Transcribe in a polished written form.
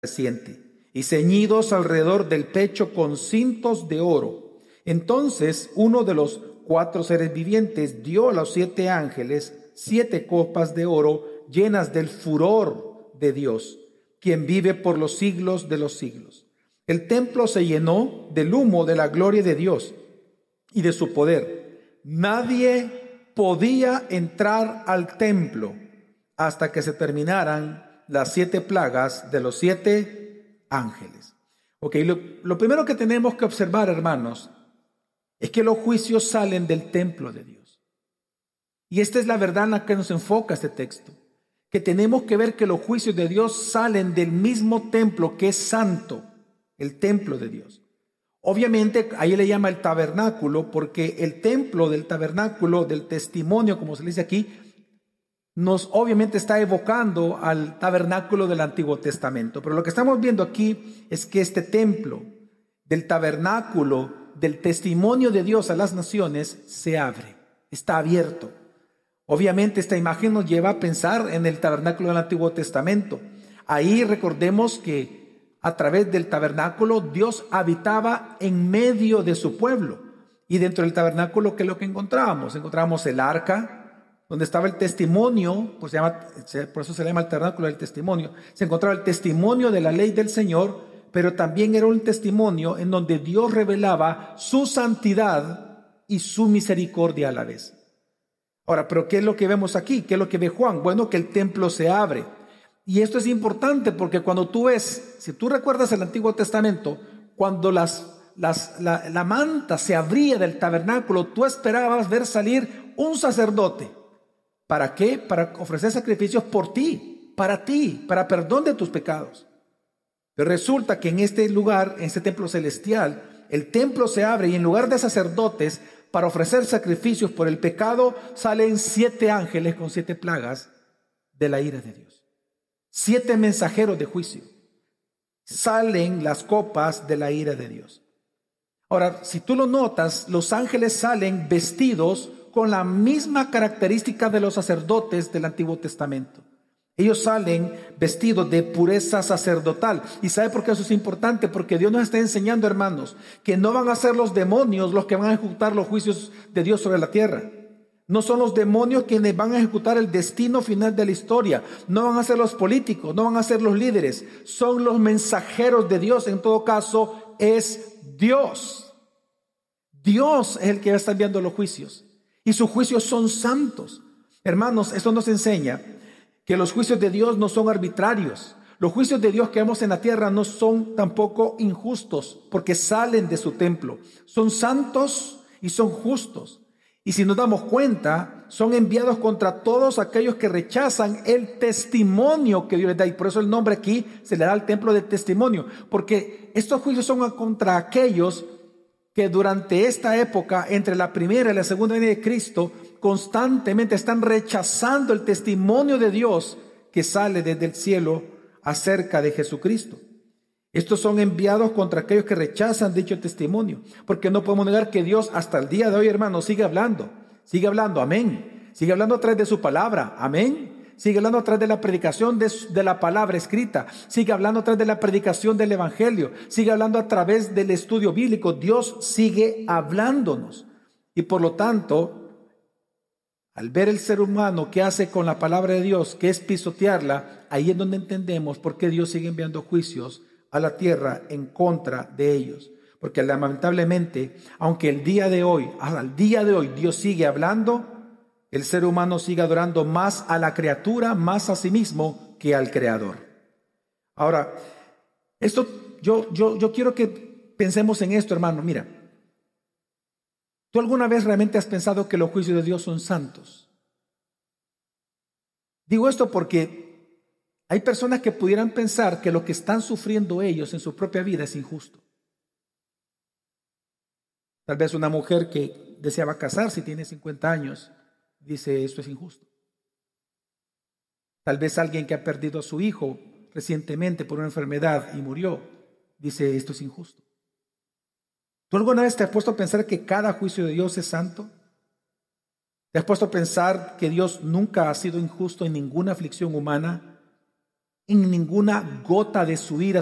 resplandeciente, y ceñidos alrededor del pecho con cintos de oro. Entonces uno de los 4 seres vivientes dio a los 7 ángeles 7 copas de oro llenas del furor de Dios, quien vive por los siglos de los siglos. El templo se llenó del humo de la gloria de Dios y de su poder. Nadie podía entrar al templo hasta que se terminaran las 7 plagas de los 7 ángeles. Ok, lo primero que tenemos que observar, hermanos, es que los juicios salen del templo de Dios. Y esta es la verdad en la que nos enfoca este texto, que tenemos que ver que los juicios de Dios salen del mismo templo que es santo, el templo de Dios. Obviamente ahí le llama el tabernáculo, porque el templo del tabernáculo, del testimonio, como se dice aquí, nos obviamente está evocando al tabernáculo del Antiguo Testamento. Pero lo que estamos viendo aquí es que este templo del tabernáculo, del testimonio de Dios a las naciones, se abre, está abierto. Obviamente esta imagen nos lleva a pensar en el tabernáculo del Antiguo Testamento. Ahí recordemos que a través del tabernáculo Dios habitaba en medio de su pueblo. Y dentro del tabernáculo, ¿qué es lo que encontrábamos? Encontrábamos el arca, donde estaba el testimonio, por eso se llama el tabernáculo del testimonio. Se encontraba el testimonio de la ley del Señor, pero también era un testimonio en donde Dios revelaba su santidad y su misericordia a la vez. Ahora, ¿pero qué es lo que vemos aquí? ¿Qué es lo que ve Juan? Bueno, que el templo se abre. Y esto es importante porque cuando tú ves, si tú recuerdas el Antiguo Testamento, cuando la manta se abría del tabernáculo, tú esperabas ver salir un sacerdote. ¿Para qué? Para ofrecer sacrificios por ti, para perdón de tus pecados. Pero resulta que en este lugar, en este templo celestial, el templo se abre y en lugar de sacerdotes para ofrecer sacrificios por el pecado, salen 7 ángeles con 7 plagas de la ira de Dios. 7 mensajeros de juicio. Salen las copas de la ira de Dios. Ahora, si tú lo notas, los ángeles salen vestidos con la misma característica de los sacerdotes del Antiguo Testamento. Ellos salen vestidos de pureza sacerdotal. ¿Y sabe por qué eso es importante? Porque Dios nos está enseñando, hermanos, que no van a ser los demonios los que van a ejecutar los juicios de Dios sobre la tierra. No son los demonios quienes van a ejecutar el destino final de la historia. No van a ser los políticos, no van a ser los líderes. Son los mensajeros de Dios. En todo caso, es Dios. Dios es el que va a estar enviando los juicios. Y sus juicios son santos. Hermanos, esto nos enseña que los juicios de Dios no son arbitrarios. Los juicios de Dios que vemos en la tierra no son tampoco injustos, porque salen de su templo. Son santos y son justos. Y si nos damos cuenta, son enviados contra todos aquellos que rechazan el testimonio que Dios les da. Y por eso el nombre aquí se le da al templo del testimonio. Porque estos juicios son contra aquellos que durante esta época, entre la primera y la segunda venida de Cristo, constantemente están rechazando el testimonio de Dios que sale desde el cielo acerca de Jesucristo. Estos son enviados contra aquellos que rechazan dicho testimonio, porque no podemos negar que Dios hasta el día de hoy, hermanos, sigue hablando, amén, sigue hablando a través de su palabra, amén. Sigue hablando a través de la predicación de la palabra escrita. Sigue hablando a través de la predicación del evangelio. Sigue hablando a través del estudio bíblico. Dios sigue hablándonos. Y por lo tanto, al ver el ser humano que hace con la palabra de Dios, que es pisotearla, ahí es donde entendemos por qué Dios sigue enviando juicios a la tierra en contra de ellos. Porque lamentablemente, aunque al día de hoy Dios sigue hablando, el ser humano sigue adorando más a la criatura, más a sí mismo que al Creador. Ahora, esto yo quiero que pensemos en esto, hermano. Mira, ¿tú alguna vez realmente has pensado que los juicios de Dios son santos? Digo esto porque hay personas que pudieran pensar que lo que están sufriendo ellos en su propia vida es injusto. Tal vez una mujer que deseaba casarse y tiene 50 años dice, esto es injusto. Tal vez alguien que ha perdido a su hijo recientemente por una enfermedad y murió, dice, esto es injusto. ¿Tú alguna vez te has puesto a pensar que cada juicio de Dios es santo? ¿Te has puesto a pensar que Dios nunca ha sido injusto en ninguna aflicción humana? en ninguna gota de su ira